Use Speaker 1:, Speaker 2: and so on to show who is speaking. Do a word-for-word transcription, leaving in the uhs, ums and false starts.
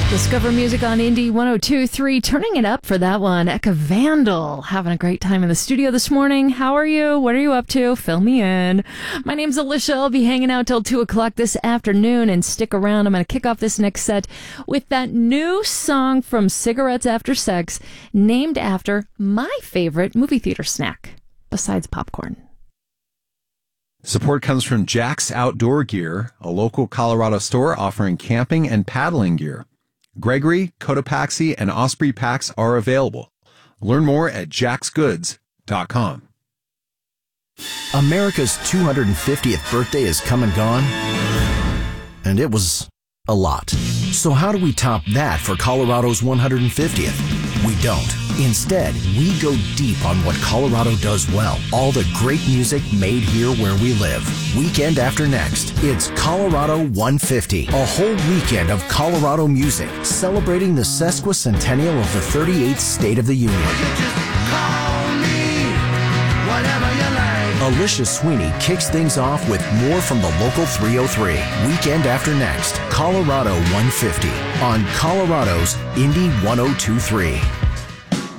Speaker 1: Discover music on Indie one oh two point three. Turning it up for that one. Eka Vandal. Having a great time in the studio this morning. How are you? What are you up to? Fill me in. My name's Alicia. I'll be hanging out till two o'clock this afternoon, and stick around. I'm going to kick off this next set with that new song from Cigarettes After Sex, named after my favorite movie theater snack, besides popcorn.
Speaker 2: Support comes from Jack's Outdoor Gear, a local Colorado store offering camping and paddling gear. Gregory, Cotopaxi, and Osprey packs are available. Learn more at jacks goods dot com.
Speaker 3: America's two hundred fiftieth birthday has come and gone, and it was a lot. So how do we top that for Colorado's one hundred fiftieth? We don't. Instead, we go deep on what Colorado does well. All the great music made here where we live. Weekend after next, it's Colorado one fifty. A whole weekend of Colorado music, celebrating the sesquicentennial of the thirty-eighth State of the Union. Alicia Sweeney kicks things off with more from the local three oh three. Weekend after next, Colorado one fifty on Colorado's Indie one oh two point three.